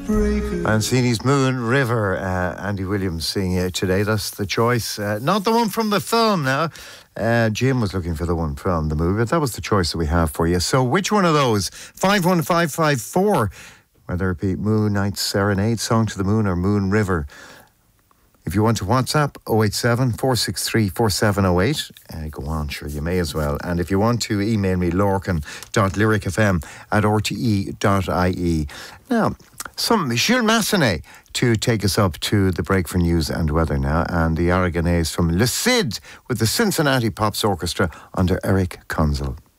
Mancini's Moon River, Andy Williams singing it today. That's the choice. Not the one from the film now. Jim was looking for the one from the movie, but that was the choice that we have for you. So which one of those? 51554, whether it be Moon Night Serenade, Song to the Moon, or Moon River. If you want to WhatsApp, 087 463 4708. Go on, sure, you may as well. And if you want to email me, lorcan.lyricfm@rte.ie. Now, some Jules Massenet to take us up to the break for news and weather now. And the Aragonese from Le Cid with the Cincinnati Pops Orchestra under Eric Konzel.